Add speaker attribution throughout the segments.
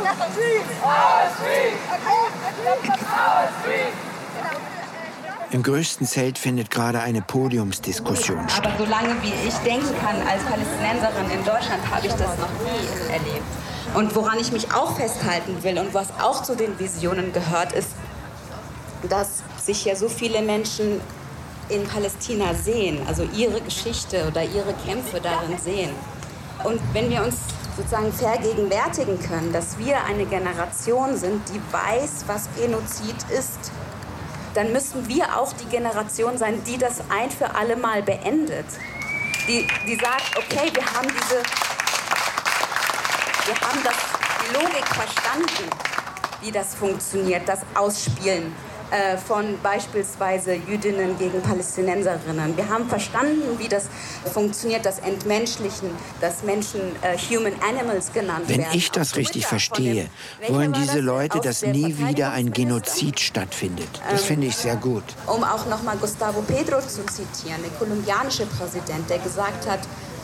Speaker 1: Im größten Zelt findet gerade eine Podiumsdiskussion statt.
Speaker 2: Aber solange wie ich denken kann als Palästinenserin in Deutschland, habe ich das noch nie erlebt. Und woran ich mich auch festhalten will und was auch zu den Visionen gehört, ist, dass sich ja so viele Menschen in Palästina sehen, also ihre Geschichte oder ihre Kämpfe darin sehen. Und wenn wir uns sozusagen vergegenwärtigen können, dass wir eine Generation sind, die weiß, was Genozid ist, dann müssen wir auch die Generation sein, die das ein für alle Mal beendet. Die sagt, okay, wir haben die Logik verstanden, wie das funktioniert, das Ausspielen von beispielsweise Jüdinnen gegen Palästinenserinnen. Wir haben verstanden, wie das funktioniert, das Entmenschlichen, dass Menschen Human Animals genannt werden.
Speaker 1: Wenn ich das richtig verstehe, wollen diese Leute, dass nie wieder ein Genozid stattfindet. Das finde ich sehr gut.
Speaker 2: Um auch nochmal Gustavo Petro zu zitieren, der kolumbianische Präsident, der gesagt hat,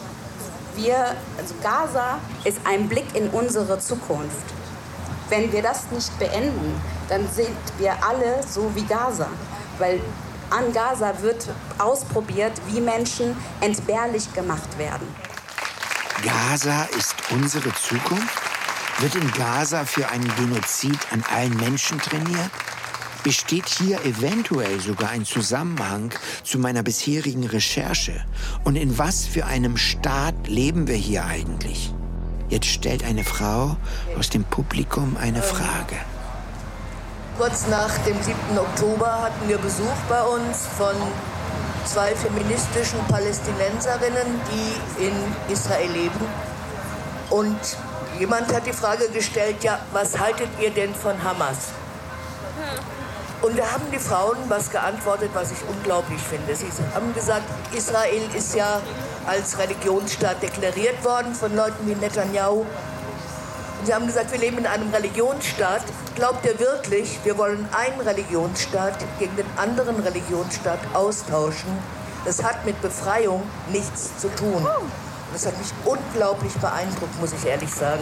Speaker 2: Gaza ist ein Blick in unsere Zukunft. Wenn wir das nicht beenden, dann sind wir alle so wie Gaza. Weil an Gaza wird ausprobiert, wie Menschen entbehrlich gemacht werden.
Speaker 1: Gaza ist unsere Zukunft? Wird in Gaza für einen Genozid an allen Menschen trainiert? Besteht hier eventuell sogar ein Zusammenhang zu meiner bisherigen Recherche? Und in was für einem Staat leben wir hier eigentlich? Jetzt stellt eine Frau aus dem Publikum eine Frage.
Speaker 3: Kurz nach dem 7. Oktober hatten wir Besuch bei uns von 2 feministischen Palästinenserinnen, die in Israel leben. Und jemand hat die Frage gestellt, ja, was haltet ihr denn von Hamas? Und da haben die Frauen was geantwortet, was ich unglaublich finde. Sie haben gesagt, Israel ist ja als Religionsstaat deklariert worden von Leuten wie Netanyahu. Und sie haben gesagt, wir leben in einem Religionsstaat. Glaubt ihr wirklich, wir wollen einen Religionsstaat gegen den anderen Religionsstaat austauschen? Das hat mit Befreiung nichts zu tun. Und das hat mich unglaublich beeindruckt, muss ich ehrlich sagen.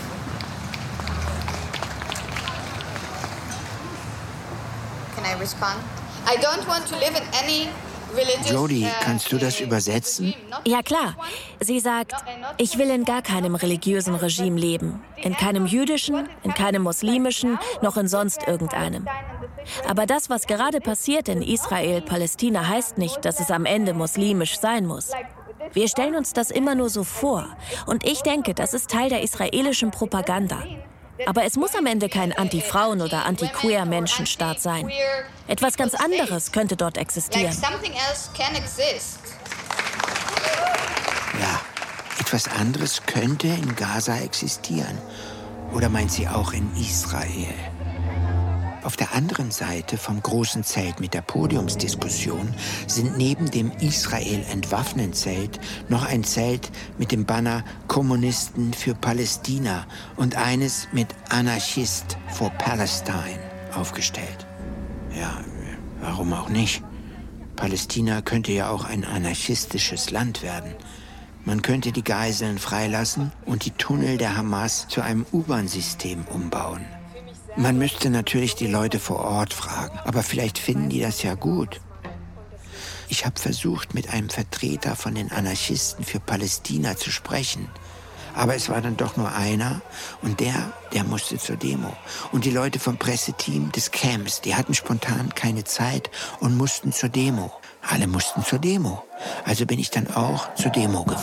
Speaker 4: I don't want to live in any religious,
Speaker 1: Jody, kannst du das übersetzen?
Speaker 5: Ja, klar. Sie sagt, ich will in gar keinem religiösen Regime leben. In keinem jüdischen, in keinem muslimischen, noch in sonst irgendeinem. Aber das, was gerade passiert in Israel, Palästina, heißt nicht, dass es am Ende muslimisch sein muss. Wir stellen uns das immer nur so vor. Und ich denke, das ist Teil der israelischen Propaganda. Aber es muss am Ende kein Anti-Frauen- oder Anti-Queer-Menschenstaat sein. Etwas ganz anderes könnte dort existieren.
Speaker 1: Ja, etwas anderes könnte in Gaza existieren. Oder meint sie auch in Israel? Auf der anderen Seite vom großen Zelt mit der Podiumsdiskussion sind neben dem Israel-Entwaffnen-Zelt noch ein Zelt mit dem Banner Kommunisten für Palästina und eines mit Anarchist for Palestine aufgestellt. Ja, warum auch nicht? Palästina könnte ja auch ein anarchistisches Land werden. Man könnte die Geiseln freilassen und die Tunnel der Hamas zu einem U-Bahn-System umbauen. Man müsste natürlich die Leute vor Ort fragen, aber vielleicht finden die das ja gut. Ich habe versucht, mit einem Vertreter von den Anarchisten für Palästina zu sprechen. Aber es war dann doch nur einer und der musste zur Demo. Und die Leute vom Presseteam des Camps, die hatten spontan keine Zeit und mussten zur Demo. Alle mussten zur Demo. Also bin ich dann auch zur Demo gefahren.